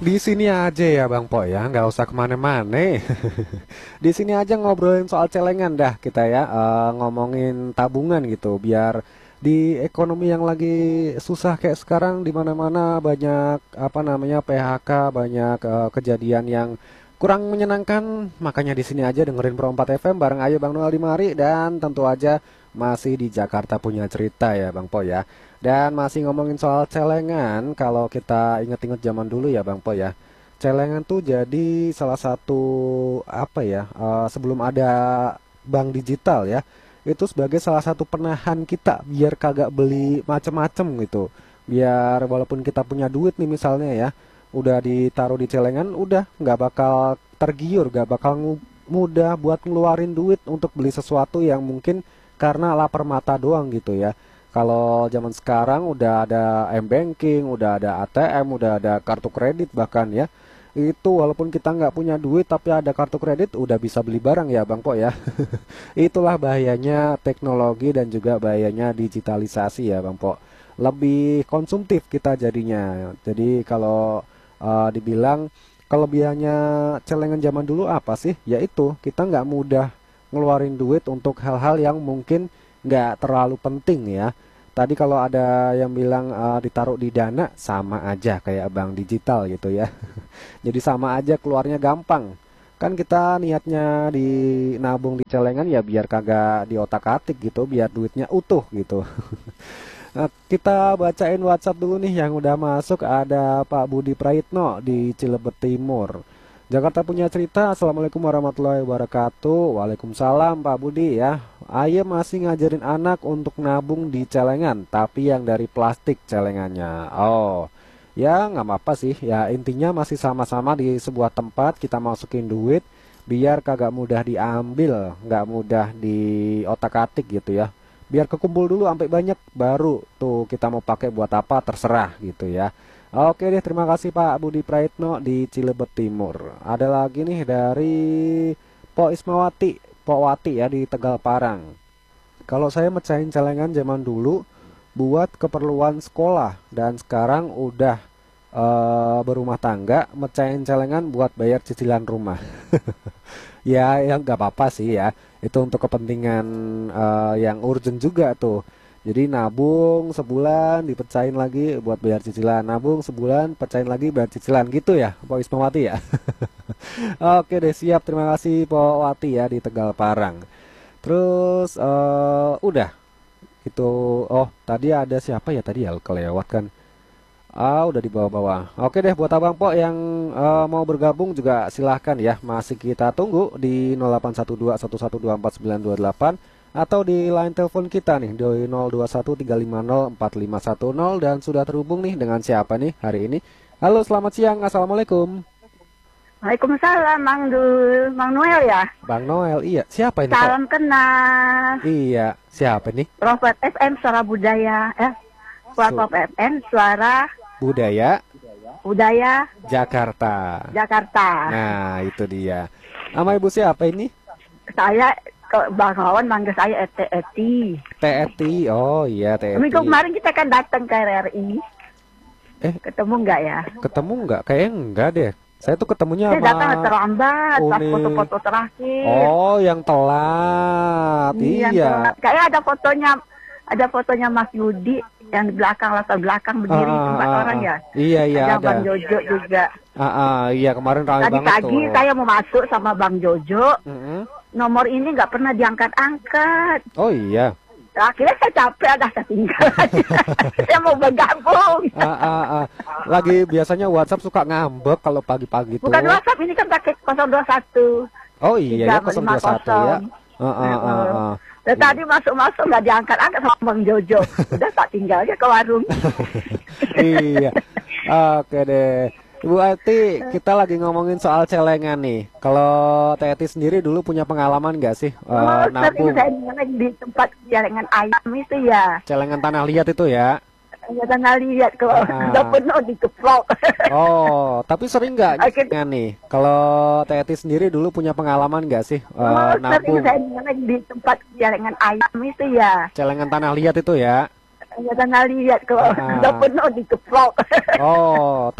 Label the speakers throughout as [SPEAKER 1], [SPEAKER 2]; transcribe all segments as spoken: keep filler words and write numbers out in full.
[SPEAKER 1] Di sini aja ya Bang Po ya, nggak usah kemana-mana. Di sini aja ngobrolin soal celengan dah kita ya, eh, ngomongin tabungan gitu, biar di ekonomi yang lagi susah kayak sekarang di mana-mana banyak apa namanya P H K, banyak eh, kejadian yang kurang menyenangkan. Makanya di sini aja dengerin Pro empat F M bareng Ayo Bang Noel di mari dan tentu aja masih di Jakarta punya cerita ya Bang Po ya. Dan masih ngomongin soal celengan, kalau kita inget-inget zaman dulu ya Bang Po ya. Celengan tuh jadi salah satu apa ya, eh, sebelum ada bank digital ya, itu sebagai salah satu penahan kita biar kagak beli macem-macem gitu. Biar walaupun kita punya duit nih misalnya ya, udah ditaruh di celengan, udah nggak bakal tergiur, nggak bakal ngu- mudah buat ngeluarin duit untuk beli sesuatu yang mungkin karena lapar mata doang gitu ya. Kalau zaman sekarang udah ada m-banking, udah ada A T M, udah ada kartu kredit bahkan ya. Itu walaupun kita nggak punya duit tapi ada kartu kredit udah bisa beli barang ya Bang Po ya. Itulah bahayanya teknologi dan juga bahayanya digitalisasi ya Bang Po. Lebih konsumtif kita jadinya. Jadi kalau eh, dibilang kelebihannya celengan zaman dulu apa sih? Yaitu kita nggak mudah ngeluarin duit untuk hal-hal yang mungkin nggak terlalu penting ya. Tadi kalau ada yang bilang eh, ditaruh di dana sama aja kayak bank digital gitu ya. Jadi sama aja keluarnya gampang. Kan kita niatnya di nabung di celengan ya biar kagak di otak-atik gitu, biar duitnya utuh gitu. Nah, kita bacain WhatsApp dulu nih yang udah masuk. Ada Pak Budi Praitno di Cilebet Timur. Jakarta punya cerita. Assalamualaikum warahmatullahi wabarakatuh. Waalaikumsalam Pak Budi ya. Ayah masih ngajarin anak untuk nabung di celengan, tapi yang dari plastik celengannya. Oh, ya nggak apa-apa sih. Ya intinya masih sama-sama di sebuah tempat kita masukin duit, biar kagak mudah diambil, nggak mudah di otak-atik gitu ya. Biar kekumpul dulu sampai banyak, baru tuh kita mau pakai buat apa terserah gitu ya. Oke deh, terima kasih Pak Budi Praitno di Cilebet Timur. Ada lagi nih dari Po Ismawati, Po Wati ya di Tegal Parang. Kalau saya mecahin celengan zaman dulu buat keperluan sekolah dan sekarang udah eh, berumah tangga, mecahin celengan buat bayar cicilan rumah. Ya, yang nggak apa-apa sih ya. Itu untuk kepentingan eh, yang urgent juga tuh. Jadi nabung sebulan dipecahin lagi buat bayar cicilan, nabung sebulan pecahin lagi bayar cicilan gitu ya, Pak Ismawati ya. Oke deh siap, terima kasih Pak Wati ya di Tegal Parang. Terus eh, udah itu, oh tadi ada siapa ya tadi ya kelewat kan. Ah, udah di bawah-bawah. Oke deh, buat Abang Po yang eh, mau bergabung juga silahkan ya. Masih kita tunggu di nol delapan satu dua satu satu dua empat sembilan dua delapan atau di line telepon kita nih di nol dua satu tiga lima nol empat lima satu nol. Dan sudah terhubung nih dengan siapa nih hari ini? Halo, selamat siang. Assalamualaikum.
[SPEAKER 2] Waalaikumsalam, Mang Dul, Mang Noel ya.
[SPEAKER 1] Bang Noel, iya. Siapa ini Kak?
[SPEAKER 2] Salam kenal.
[SPEAKER 1] Iya, siapa nih?
[SPEAKER 2] Prophet F M Suara Budaya, eh,
[SPEAKER 1] Su-
[SPEAKER 2] Prophet F M Suara
[SPEAKER 1] Budaya
[SPEAKER 2] Budaya
[SPEAKER 1] Jakarta.
[SPEAKER 2] Jakarta.
[SPEAKER 1] Nah, itu dia. Nama ibu siapa ini?
[SPEAKER 2] Saya ke Bangkawan manggil saya Eti Eti.
[SPEAKER 1] T E T I. Oh iya, T E T I.
[SPEAKER 2] Minggu kemarin kita kan datang ke R R I.
[SPEAKER 1] Eh,
[SPEAKER 2] Ketemu nggak ya?
[SPEAKER 1] ketemu nggak? Kayaknya enggak deh. Saya tuh ketemunya
[SPEAKER 2] Saya datang
[SPEAKER 1] sama
[SPEAKER 2] terlambat pas
[SPEAKER 1] Uni.
[SPEAKER 2] foto-foto terakhir.
[SPEAKER 1] Oh, yang telat.
[SPEAKER 2] Iya.
[SPEAKER 1] Iya.
[SPEAKER 2] telat. Kayaknya ada fotonya, ada fotonya Mas Yudi yang di belakang, latar belakang berdiri
[SPEAKER 1] Ah,
[SPEAKER 2] empat
[SPEAKER 1] ah,
[SPEAKER 2] orang
[SPEAKER 1] ah.
[SPEAKER 2] ya.
[SPEAKER 1] Iya, iya
[SPEAKER 2] Ada
[SPEAKER 1] ada.
[SPEAKER 2] Bang Jojo juga.
[SPEAKER 1] Ah, ah, iya kemarin ramai
[SPEAKER 2] Tadi
[SPEAKER 1] banget
[SPEAKER 2] pagi
[SPEAKER 1] tuh.
[SPEAKER 2] saya mau masuk sama Bang Jojo,
[SPEAKER 1] Mm-mm.
[SPEAKER 2] nomor ini nggak pernah diangkat-angkat.
[SPEAKER 1] Oh iya.
[SPEAKER 2] Akhirnya saya capek, ada saya tinggal aja. Saya mau bergabung.
[SPEAKER 1] Ah, ah, ah. Lagi biasanya WhatsApp suka ngambek kalau pagi-pagi tuh.
[SPEAKER 2] Bukan WhatsApp, ini kan pakai nol dua satu.
[SPEAKER 1] Oh iya ya,
[SPEAKER 2] tiga
[SPEAKER 1] nol
[SPEAKER 2] lima
[SPEAKER 1] dua satu ya.
[SPEAKER 2] nol.
[SPEAKER 1] Ah, ah, ah, ah.
[SPEAKER 2] Dan tadi masuk-masuk nggak diangkat-angkat sama Bang Jojo. Udah tak tinggal aja ke warung.
[SPEAKER 1] Iya. Oke deh. Ibu Eti, kita lagi ngomongin soal celengan nih. Kalau Teti sendiri dulu punya pengalaman nggak sih eh,
[SPEAKER 2] Oh, sering
[SPEAKER 1] nabung
[SPEAKER 2] saya dengar di tempat jaringan ayam itu ya.
[SPEAKER 1] celengan tanah liat itu ya?
[SPEAKER 2] Ya tanah lihat kalau
[SPEAKER 1] Ah.
[SPEAKER 2] udah penuh dikeplok.
[SPEAKER 1] Oh, tapi sering nggak
[SPEAKER 2] Oke.
[SPEAKER 1] celengan nih? Kalau Teti sendiri dulu punya pengalaman nggak sih eh,
[SPEAKER 2] Oh, sering
[SPEAKER 1] nabung
[SPEAKER 2] saya dengar di tempat jaringan ayam itu ya.
[SPEAKER 1] celengan tanah liat itu ya?
[SPEAKER 2] Ya tanah lihat kalau
[SPEAKER 1] Ah.
[SPEAKER 2] udah penuh dikeplok.
[SPEAKER 1] Oh,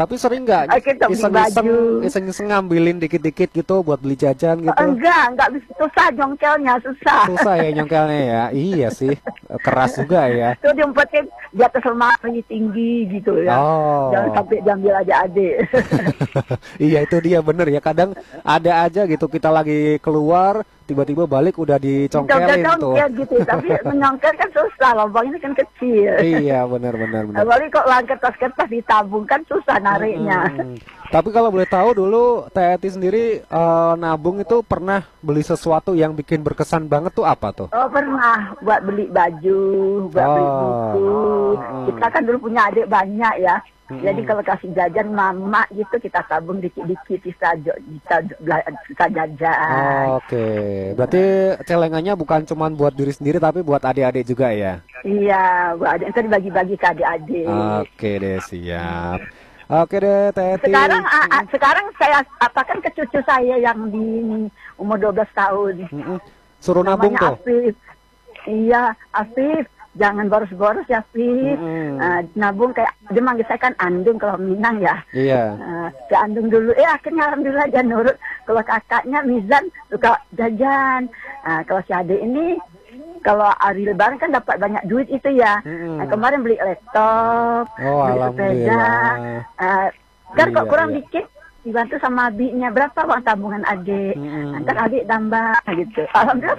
[SPEAKER 1] Tapi sering nggak
[SPEAKER 2] Oke, kita beli
[SPEAKER 1] iseng-iseng
[SPEAKER 2] baju.
[SPEAKER 1] iseng-iseng ngambilin dikit-dikit gitu buat beli jajan gitu?
[SPEAKER 2] Enggak, enggak bisa, susah jongkelnya, susah.
[SPEAKER 1] Susah ya nyongkelnya ya. Iya sih, keras juga ya.
[SPEAKER 2] Tuh diumpetin di atas lemari tinggi gitu ya.
[SPEAKER 1] Oh.
[SPEAKER 2] Jangan sampai diambil aja adik.
[SPEAKER 1] Iya itu dia bener ya. Kadang ada aja gitu kita lagi keluar tiba-tiba balik udah dicongkelin
[SPEAKER 2] Udah
[SPEAKER 1] tuh.
[SPEAKER 2] congkel gitu, tapi menyongkel kan susah, lubang ini kan kecil.
[SPEAKER 1] Iya benar-benar benar.
[SPEAKER 2] Apalagi kok lang kertas-kertas ditabung kan susah nariknya.
[SPEAKER 1] Hmm. Tapi kalau boleh tahu dulu Teh Eti sendiri eh, nabung itu pernah beli sesuatu yang bikin berkesan banget tuh apa tuh?
[SPEAKER 2] Oh pernah buat beli baju, buat beli
[SPEAKER 1] Oh.
[SPEAKER 2] buku.
[SPEAKER 1] Hmm.
[SPEAKER 2] Kita kan dulu punya adik banyak ya.
[SPEAKER 1] Hmm.
[SPEAKER 2] Jadi kalau kasih jajan mama gitu kita tabung dikit-dikit bisa jo- bisa bela- bisa jajan.
[SPEAKER 1] Oke, berarti celengannya bukan cuma buat diri sendiri tapi buat adik-adik juga ya?
[SPEAKER 2] Iya, buat adik itu dibagi-bagi ke adik-adik.
[SPEAKER 1] Oke deh, siap. Oke deh, Teh Eti.
[SPEAKER 2] Sekarang a- a- sekarang saya apakan ke cucu saya yang di umur dua belas tahun.
[SPEAKER 1] Mm-mm. Suruh nabung
[SPEAKER 2] Namanya
[SPEAKER 1] tuh.
[SPEAKER 2] Afif. Iya, Afif. Jangan boros-boros ya, Afif.
[SPEAKER 1] Mm-mm.
[SPEAKER 2] Eh, nabung kayak, dia manggil saya kan Andung kalau Minang ya.
[SPEAKER 1] Iya.
[SPEAKER 2] Uh, ke Andung dulu, eh akhirnya alhamdulillah dia nurut. Kalau kakaknya Mizan suka jajan. Uh, kalau si adik ini, kalau hari lebaran kan dapat banyak duit itu ya.
[SPEAKER 1] Mm-mm.
[SPEAKER 2] Nah, kemarin beli laptop,
[SPEAKER 1] Oh,
[SPEAKER 2] beli sepeda.
[SPEAKER 1] alhamdulillah.
[SPEAKER 2] Uh, kan
[SPEAKER 1] Iya,
[SPEAKER 2] kok kurang
[SPEAKER 1] iya.
[SPEAKER 2] dikit, dibantu sama adiknya. Berapa uang tabungan adik?
[SPEAKER 1] Mm-mm.
[SPEAKER 2] Ntar adik tambah gitu. Alhamdulillah